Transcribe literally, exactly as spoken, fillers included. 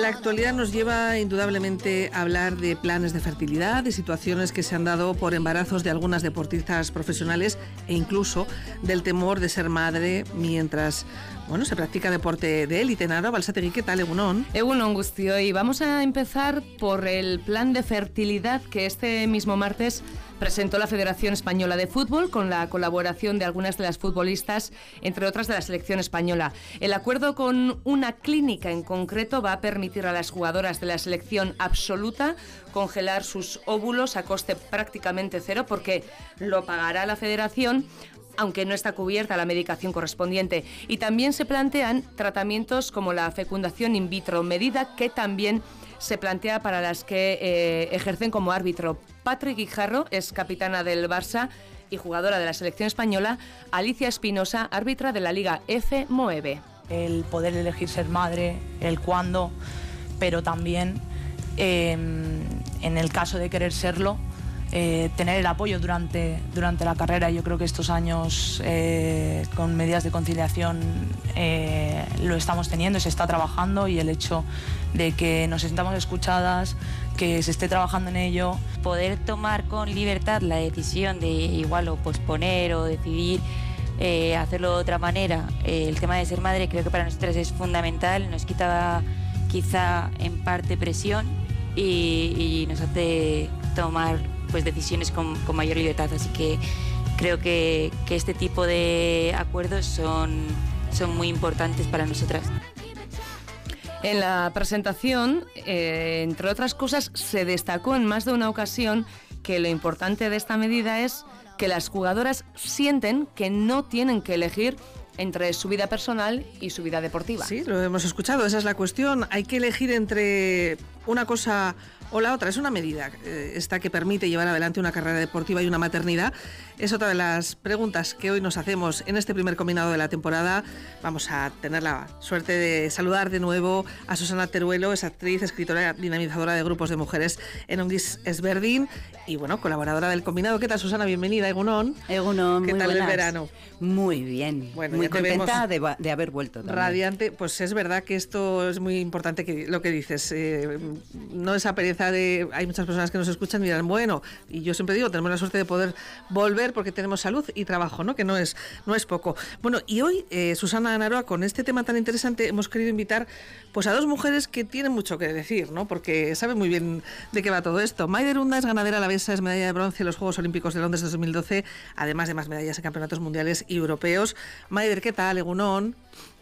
La actualidad nos lleva indudablemente a hablar de planes de fertilidad, de situaciones que se han dado por embarazos de algunas deportistas profesionales e incluso del temor de ser madre mientras, bueno, se practica deporte de élite. Nara Balsategui, ¿qué tal, Egunon? Egunon Guztioi, y vamos a empezar por el plan de fertilidad que este mismo martes presentó la Federación Española de Fútbol con la colaboración de algunas de las futbolistas, entre otras de la selección española. El acuerdo con una clínica en concreto va a permitir a las jugadoras de la selección absoluta congelar sus óvulos a coste prácticamente cero, porque lo pagará la Federación, aunque no está cubierta la medicación correspondiente. Y también se plantean tratamientos como la fecundación in vitro, medida que también se plantea para las que eh, ejercen como árbitro. Patrick Guijarro es capitana del Barça y jugadora de la selección española. Alicia Espinosa, árbitra de la Liga F Moeve. El poder elegir ser madre, el cuándo, pero también eh, en el caso de querer serlo, Eh, tener el apoyo durante, durante la carrera. Yo creo que estos años eh, con medidas de conciliación eh, lo estamos teniendo, se está trabajando, y el hecho de que nos sintamos escuchadas, que se esté trabajando en ello. Poder tomar con libertad la decisión de igual o posponer o decidir eh, hacerlo de otra manera, eh, el tema de ser madre creo que para nosotras es fundamental, nos quita quizá en parte presión y, y nos hace tomar pues decisiones con, con mayor libertad, así que creo que, que este tipo de acuerdos son, son muy importantes para nosotras. En la presentación, eh, entre otras cosas, se destacó en más de una ocasión que lo importante de esta medida es que las jugadoras sienten que no tienen que elegir entre su vida personal y su vida deportiva. Sí, lo hemos escuchado, esa es la cuestión. Hay que elegir entre una cosa o la otra. Es una medida eh, esta que permite llevar adelante una carrera deportiva y una maternidad. Es otra de las preguntas que hoy nos hacemos en este primer combinado de la temporada. Vamos a tener la suerte de saludar de nuevo a Susana Teruelo, es actriz, escritora, dinamizadora de grupos de mujeres en Ongiz Ezberdin y, bueno, colaboradora del combinado. ¿Qué tal, Susana? Bienvenida, Egunon. Egunon, ¿Qué muy tal buenas. el verano? Muy bien, bueno, muy contenta de, de haber vuelto también. Radiante, pues es verdad que esto es muy importante, que lo que dices, eh, no esa pereza de, hay muchas personas que nos escuchan y dirán, bueno, y yo siempre digo, tenemos la suerte de poder volver porque tenemos salud y trabajo, ¿no? Que no es, no es poco. Bueno, y hoy, eh, Susana Naroa, con este tema tan interesante, hemos querido invitar pues a dos mujeres que tienen mucho que decir, ¿no? Porque saben muy bien de qué va todo esto. Maider Unda es ganadera alavesa, es medalla de bronce en los Juegos Olímpicos de Londres de dos mil doce, además de más medallas en campeonatos mundiales y europeos. Maider, ¿qué tal? Egunon.